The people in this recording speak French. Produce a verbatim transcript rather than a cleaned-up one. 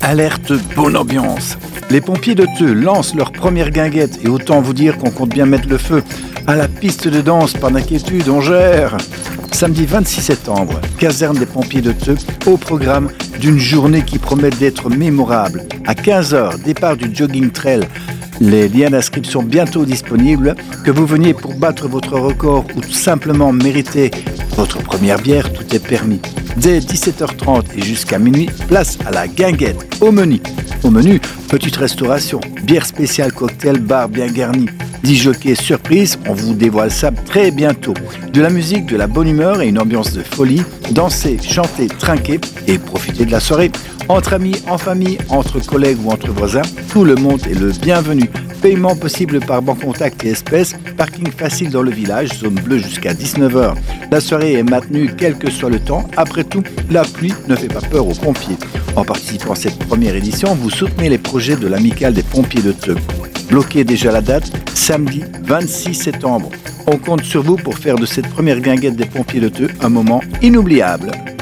Alerte bonne ambiance. Les pompiers de Theux lancent leur première guinguette et autant vous dire qu'on compte bien mettre le feu à la piste de danse, pas d'inquiétude, on gère. Samedi vingt-six septembre, caserne des pompiers de Theux, au programme d'une journée qui promet d'être mémorable. À quinze heures, départ du jogging trail. Les liens d'inscription bientôt disponibles. Que vous veniez pour battre votre record ou tout simplement mériter votre première bière, tout est permis. Dès dix-sept heures trente et jusqu'à minuit, place à la guinguette. Au menu, au menu, petite restauration, bière spéciale, cocktail, bar bien garni. dix jockeys surprise, on vous dévoile ça très bientôt. De la musique, de la bonne humeur et une ambiance de folie. Dansez, chantez, trinquez et profitez de la soirée. Entre amis, en famille, entre collègues ou entre voisins, tout le monde est le bienvenu. Paiement possible par banque contact et espèces, parking facile dans le village, zone bleue jusqu'à dix-neuf heures. La soirée est maintenue quel que soit le temps. Après tout, la pluie ne fait pas peur aux pompiers. En participant à cette première édition, vous soutenez les projets de l'Amicale des pompiers de Theux. Bloquez déjà la date, samedi vingt-six septembre. On compte sur vous pour faire de cette première guinguette des pompiers de Theux un moment inoubliable.